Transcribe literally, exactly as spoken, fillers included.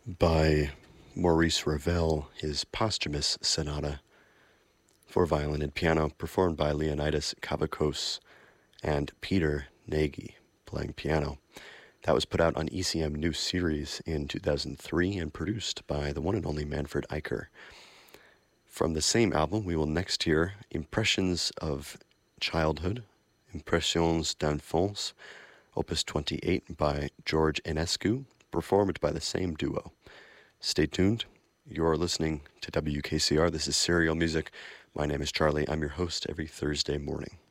by Maurice Ravel, his posthumous sonata for violin and piano, performed by Leonidas Kavakos and Peter Nagy, playing piano. That was put out on E C M New Series in two thousand three and produced by the one and only Manfred Eicher. From the same album, we will next hear Impressions of Childhood, Impressions d'Enfance, Opus twenty-eight by George Enescu, performed by the same duo. Stay tuned. You're listening to W K C R. This is Serial Music. My name is Charlie. I'm your host every Thursday morning.